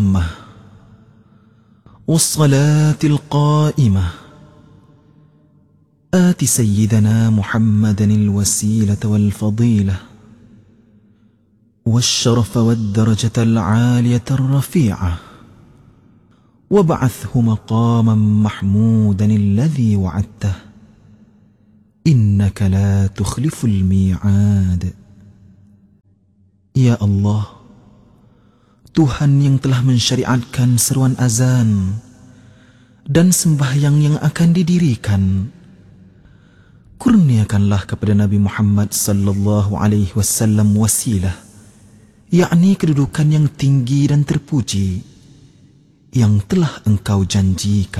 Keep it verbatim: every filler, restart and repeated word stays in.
والصلاة القائمة آت سيدنا محمدا الوسيلة والفضيلة والشرف والدرجة العالية الرفيعة وابعثه مقاما محمودا الذي وعدته إنك لا تخلف الميعاد. Ya Allah, Tuhan yang telah mensyariatkan seruan azan dan sembahyang yang akan didirikan, kurniakanlah kepada Nabi Muhammad sallallahu alaihi wasallam wasilah, yakni kedudukan yang tinggi dan terpuji yang telah Engkau janjikan.